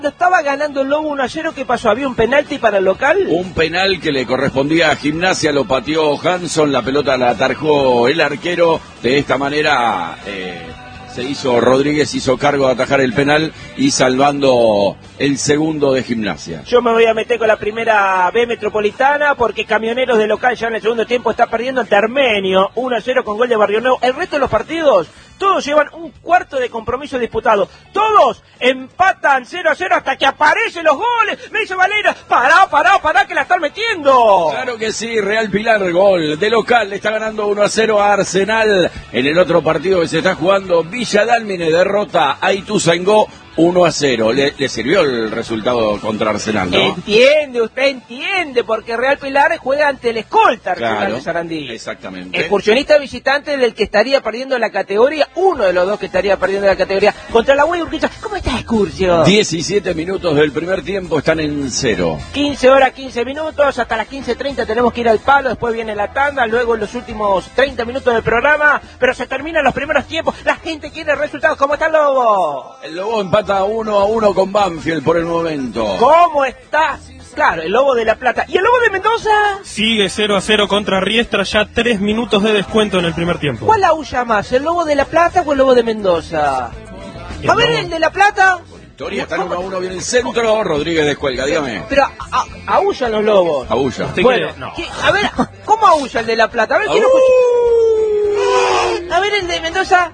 Estaba ganando el Lobo 1-0, ¿qué pasó? ¿Había un penalti para el local? Un penal que le correspondía a Gimnasia, lo pateó Hanson, la pelota la atajó el arquero. De esta manera Rodríguez hizo cargo de atajar el penal y salvando el segundo de Gimnasia. Yo me voy a meter con la primera B Metropolitana porque Camioneros de local ya en el segundo tiempo está perdiendo ante Armenio 1-0 con gol de Barrio Nuevo. El resto de los partidos, todos llevan un cuarto de compromiso disputado. Todos empatan 0-0 hasta que aparecen los goles. Me dice Valera, pará, que la están metiendo. Claro que sí, Real Pilar, gol de local, le está ganando 1-0 a Arsenal. En el otro partido que se está jugando, Villa Dálmine derrota a Ituzaingó 1-0. Le sirvió el resultado contra Arsenal, ¿no? Entiende, porque Real Pilar juega ante el escolta Arsenal, claro, de Sarandí. Exactamente. Excursionista visitante del que estaría perdiendo la categoría, uno de los dos que estaría perdiendo la categoría, contra la Guay Urquiza. ¿Cómo está Excursio? 17 minutos del primer tiempo, están en 0. 15 horas, 15 minutos, hasta las 15:30 tenemos que ir al palo, después viene la tanda, luego los últimos 30 minutos del programa, pero se terminan los primeros tiempos, la gente quiere resultados. ¿Cómo está el Lobo? El Lobo empata 1-1 con Banfield por el momento. ¿Cómo estás? Claro, el Lobo de La Plata. ¿Y el Lobo de Mendoza? Sigue 0-0 contra Riestra, ya 3 minutos de descuento en el primer tiempo. ¿Cuál aúlla más, el Lobo de La Plata o el Lobo de Mendoza? A ver, el de La Plata. Victoria está en 1-1, viene el centro, Rodríguez descuelga, dígame. Pero aúllan los lobos. Aúlla. Bueno, no. A ver, ¿cómo aúlla el de La Plata? A ver, ¿quién lo escucha? A ver, el de Mendoza.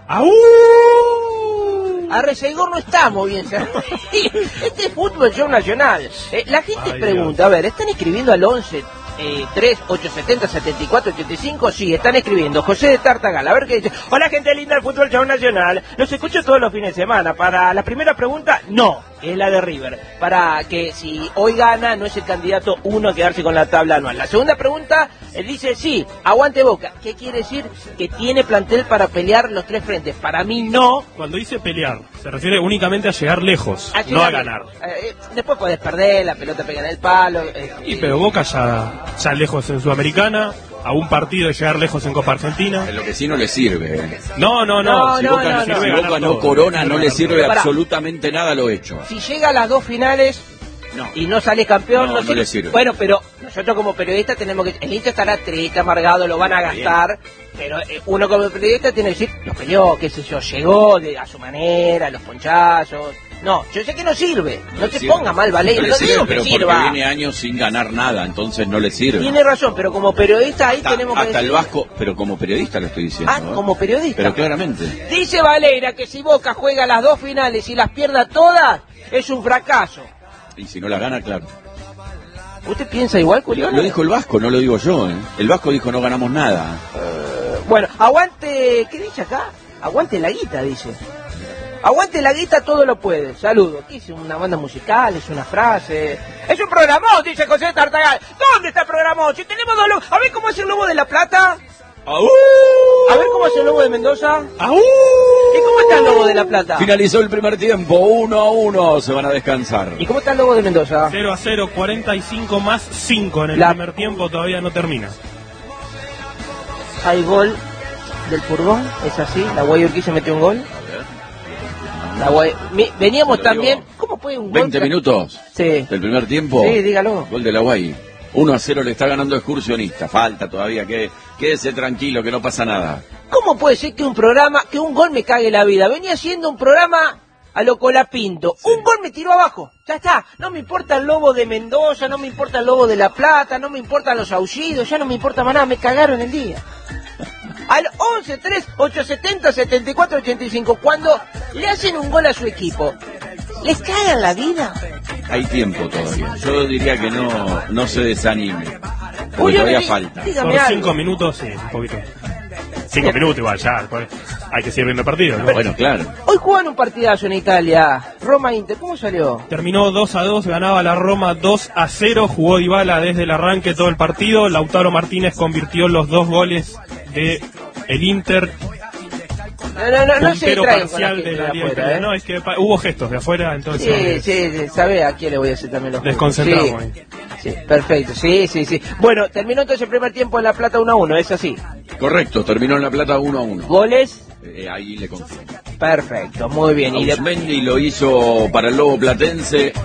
Arreceigor no estamos bien. Este es Fútbol Show Nacional. La gente pregunta, a ver, ¿están escribiendo al 11 3 870 74 85? Sí, están escribiendo. José de Tartagal, a ver qué dice. Hola, gente linda del Fútbol Show Nacional. Los escucho todos los fines de semana. Para la primera pregunta, no, es la de River. Para que si hoy gana, no es el candidato uno a quedarse con la tabla anual. La segunda pregunta, él dice, sí, aguante Boca. ¿Qué quiere decir? Que tiene plantel para pelear los tres frentes. Para mí no. Cuando dice pelear, se refiere únicamente a llegar lejos, no a ganar. Después podés perder, la pelota pega en el palo. Pero Boca ya lejos en Sudamericana, a un partido de llegar lejos en Copa Argentina. En lo que sí no le sirve. No. Si Boca no corona, no le sirve absolutamente nada lo hecho. Si llega a las dos finales y no sale campeón, no le sirve. Bueno, pero nosotros como periodistas tenemos que... El hincha estará triste, amargado, lo van a gastar, pero uno como periodista tiene que decir, lo peleó, qué sé yo, llegó a su manera, los ponchazos... No, yo sé que no sirve. No te ponga mal, Valera. No digo que sirva. Porque viene años sin ganar nada, entonces no le sirve. Tiene razón, pero como periodista ahí tenemos que hasta el Vasco, pero como periodista lo estoy diciendo. Como periodista. Pero claramente. Dice Valera que si Boca juega las dos finales y las pierda todas, es un fracaso. Y si no las gana, claro. ¿Usted piensa igual, Curión? Lo dijo el Vasco, no lo digo yo, ¿eh? El Vasco dijo no ganamos nada. Bueno, aguante... ¿Qué dice acá? Aguante la guita, dice. Aguante la guita, todo lo puede. Saludos. ¿Qué es una banda musical? ¿Es una frase? ¡Es un programón!, dice José Tartagal. ¿Dónde está el programón? Si tenemos dos lobos. A ver cómo es el Lobo de La Plata. ¡Aú! A ver cómo es el Lobo de Mendoza. ¡Aú! ¿Y cómo está el Lobo de La Plata? Finalizó el primer tiempo, 1-1. Se van a descansar. ¿Y cómo está el Lobo de Mendoza? 0-0, 45 más 5 en el primer tiempo, todavía no termina. Hay gol del furgón, es así. La Guay Urquiza metió un gol. Veníamos también. ¿Cómo puede un gol? 20 minutos del primer tiempo. Sí, dígalo. Gol de la Guay. 1-0 le está ganando Excursionista. Falta todavía, quédese tranquilo, que no pasa nada. ¿Cómo puede ser que un gol me cague la vida? Venía siendo un programa a lo Colapinto. Sí. Un gol me tiró abajo. Ya está. No me importa el Lobo de Mendoza, no me importa el Lobo de La Plata, no me importan los aullidos, ya no me importa más nada. Me cagaron el día. Al 11 3 870 74 85, cuando le hacen un gol a su equipo, ¿les cagan la vida? Hay tiempo todavía. Yo diría que no se desanime. Porque todavía falta. Son 5 minutos, sí, un poquito. 5 minutos igual, ya. Hay que seguir viendo partidos, ¿no? Bueno, claro. Hoy juegan un partidazo en Italia. Roma-Inter, ¿cómo salió? Terminó 2-2, ganaba la Roma 2-0. Jugó Dybala desde el arranque todo el partido. Lautaro Martínez convirtió los 2 goles de el Inter. No se parcial de la Liga Italiana. No, es que hubo gestos de afuera, entonces. Sí, sabe a quién le voy a hacer también los desconcentramos ahí. Sí, perfecto, sí. Bueno, terminó entonces el primer tiempo en La Plata 1-1, ¿es así? Correcto, terminó en La Plata 1-1. ¿Goles? Ahí le confirmo. Perfecto, muy bien. Ausmendi lo hizo para el Lobo Platense.